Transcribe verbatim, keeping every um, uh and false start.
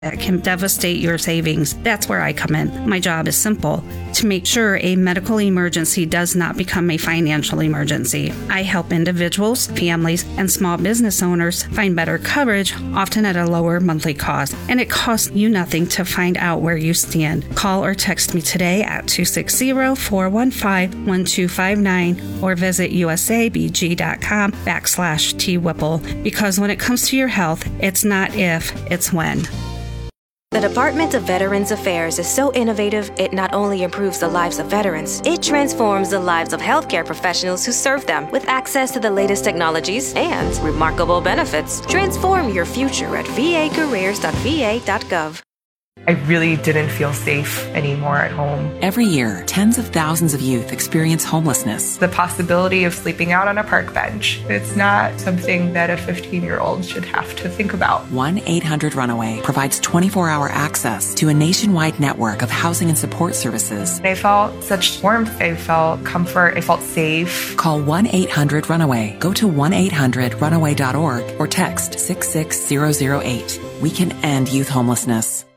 that can devastate your savings. That's where I come in. My job is simple: to make sure a medical emergency does not become a financial emergency. I help individuals, families, and small business owners find better coverage, often at a lower monthly cost. And it costs you nothing to find out where you stand. Call or text me today at two six zero, four one five, one two five nine or visit usabg.com backslash T-Whipple. Because when it comes to your health, it's not if, it's when. The Department of Veterans Affairs is so innovative, it not only improves the lives of veterans, it transforms the lives of healthcare professionals who serve them with access to the latest technologies and remarkable benefits. Transform your future at v a careers dot v a dot gov. I really didn't feel safe anymore at home. Every year, tens of thousands of youth experience homelessness. The possibility of sleeping out on a park bench, it's not something that a fifteen-year-old should have to think about. one eight hundred runaway provides twenty-four hour access to a nationwide network of housing and support services. I felt such warmth. I felt comfort. I felt safe. Call one eight hundred runaway. Go to one eight hundred runaway dot org or text six six zero zero eight. We can end youth homelessness.